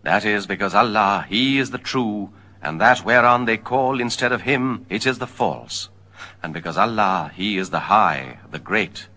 That is because Allah, He is the true, and that whereon they call instead of Him, it is the false. And because Allah, He is the high, the great,